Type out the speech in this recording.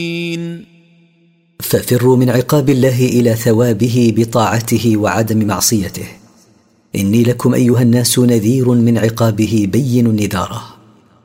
ففروا من عقاب الله إلى ثوابه بطاعته وعدم معصيته. إني لكم أيها الناس نذير من عقابه بين نذاره.